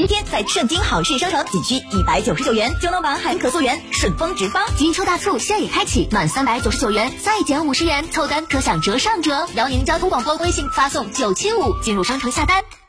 天在盛京好事商城仅需199元就能把含可塑源顺丰直发。 金秋大促现已开启，满399元再减50元，凑单可享折上折。辽宁交通广播微信发送975进入商城下单。